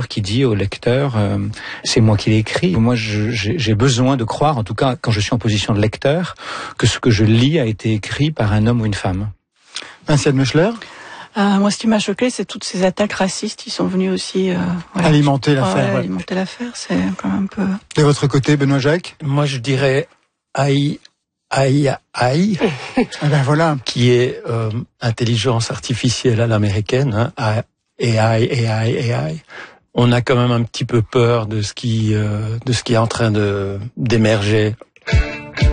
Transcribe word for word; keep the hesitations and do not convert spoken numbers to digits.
qui dit au lecteur euh, c'est moi qui l'ai écrit. Moi, je, j'ai, j'ai besoin de croire, en tout cas quand je suis en position de lecteur, que ce que je lis a été écrit par un homme ou une femme. Vinciane Mechler. Euh, moi, ce qui m'a choqué, c'est toutes ces attaques racistes qui sont venues aussi euh, voilà, alimenter l'affaire. Ouais, ouais. Alimenter l'affaire, c'est quand même un peu. De votre côté, Benoît Jacques. Moi, je dirais aïe, aïe, aïe, ah ben voilà, qui est euh, intelligence artificielle à l'américaine, hein, A I, A I, A I, A I. On a quand même un petit peu peur de ce qui, euh, de ce qui est en train de d'émerger.